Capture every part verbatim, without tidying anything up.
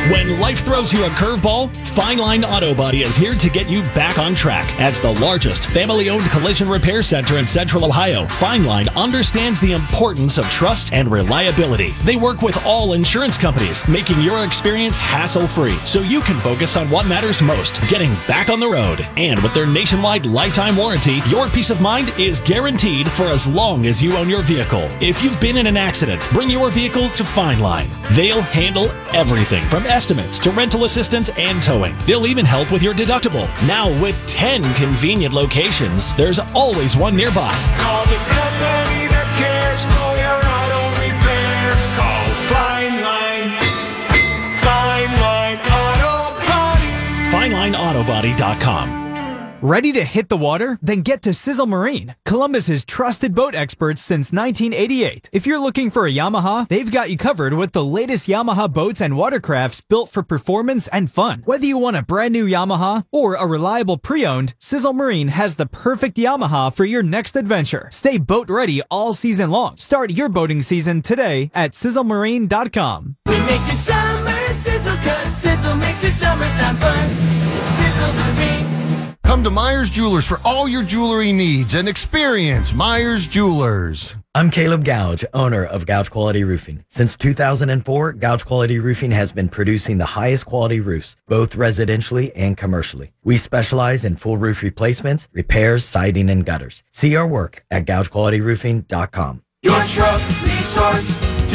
When life throws you a curveball, Fine Line Auto Body is here to get you back on track. As the largest family-owned collision repair center in Central Ohio, Fine Line understands the importance of trust and reliability. They work with all insurance companies, making your experience hassle-free so you can focus on what matters most, getting back on the road. And with their nationwide lifetime warranty, your peace of mind is guaranteed for as long as you own your vehicle. If you've been in an accident, bring your vehicle to Fine Line. They'll handle everything from estimates to rental assistance and towing. They'll even help with your deductible. Now with ten convenient locations, there's always one nearby. Call the company that cares for your auto repairs. Call Fine Line. Fine Line Auto Body. Fine Line Auto Body dot com. Ready to hit the water? Then get to Sizzle Marine, Columbus's trusted boat experts since nineteen eighty-eight. If you're looking for a Yamaha, they've got you covered with the latest Yamaha boats and watercrafts built for performance and fun. Whether you want a brand new Yamaha or a reliable pre-owned, Sizzle Marine has the perfect Yamaha for your next adventure. Stay boat ready all season long. Start your boating season today at sizzle marine dot com. We make your summer sizzle, cause Sizzle makes your summertime fun. Sizzle Marine. Come to Myers Jewelers for all your jewelry needs and experience Myers Jewelers. I'm Caleb Gouge, owner of Gouge Quality Roofing. Since two thousand four, Gouge Quality Roofing has been producing the highest quality roofs, both residentially and commercially. We specialize in full roof replacements, repairs, siding, and gutters. See our work at gouge quality roofing dot com. Your truck resource,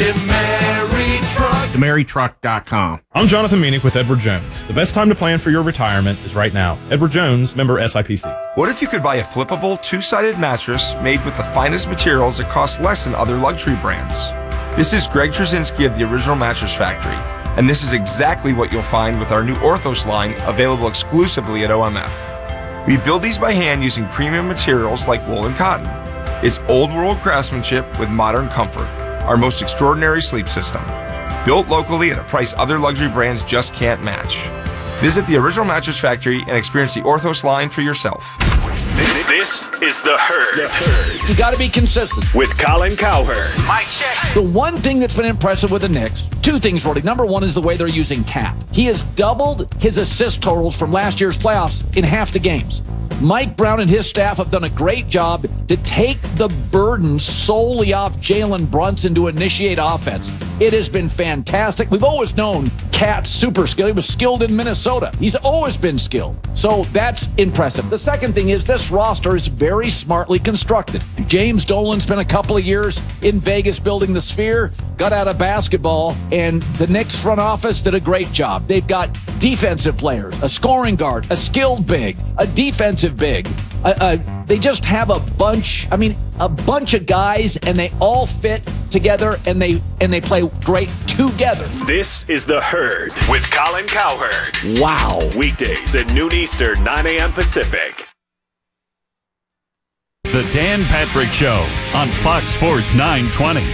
DeMary Truck. DeMary Truck dot com. I'm Jonathan Meanick with Edward Jones. The best time to plan for your retirement is right now. Edward Jones, member S I P C. What if you could buy a flippable, two-sided mattress made with the finest materials that cost less than other luxury brands? This is Greg Trzynski of the Original Mattress Factory, and this is exactly what you'll find with our new Orthos line, available exclusively at O M F. We build these by hand using premium materials like wool and cotton. It's old-world craftsmanship with modern comfort, our most extraordinary sleep system. Built locally at a price other luxury brands just can't match. Visit the Original Mattress Factory and experience the Orthos line for yourself. This is The Herd. The Herd. You got to be consistent. With Colin Cowherd. Mic check. The one thing that's been impressive with the Knicks, two things really. Number one is the way they're using Cap. He has doubled his assist totals from last year's playoffs in half the games. Mike Brown and his staff have done a great job to take the burden solely off Jalen Brunson to initiate offense. It has been fantastic. We've always known Cat's super skilled. He was skilled in Minnesota. He's always been skilled. So that's impressive. The second thing is this roster is very smartly constructed. James Dolan spent a couple of years in Vegas building the Sphere, got out of basketball, and the Knicks front office did a great job. They've got defensive players, a scoring guard, a skilled big, a defensive big. Uh, uh, they just have a bunch, I mean, a bunch of guys, and they all fit together, and they and they play great together. This is The Herd with Colin Cowherd. Wow. Weekdays at noon Eastern, nine a.m. Pacific. The Dan Patrick Show on Fox Sports nine twenty.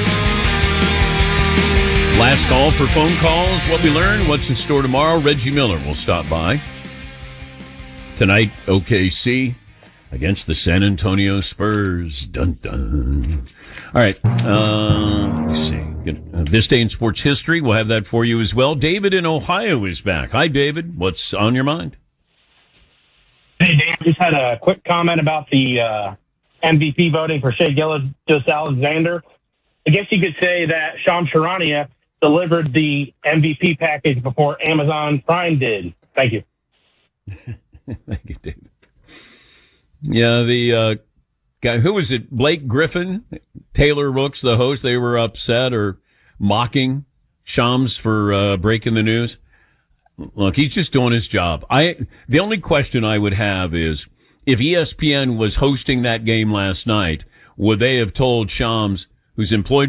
Last call for phone calls. What we learned, what's in store tomorrow. Reggie Miller will stop by. Tonight, O K C against the San Antonio Spurs. Dun, dun. All right. Uh, let me see. Good. Uh, this day in sports history, we'll have that for you as well. David in Ohio is back. Hi, David. What's on your mind? Hey, Dan, just had a quick comment about the uh, M V P voting for Shea Gilgeous-Alexander. I guess you could say that Shams Charania delivered the M V P package before Amazon Prime did. Thank you. Thank you, David. Yeah, the uh, guy, who was it? Blake Griffin, Taylor Rooks, the host, they were upset or mocking Shams for uh, breaking the news. Look, he's just doing his job. I the only question I would have is if E S P N was hosting that game last night, would they have told Shams, who's employed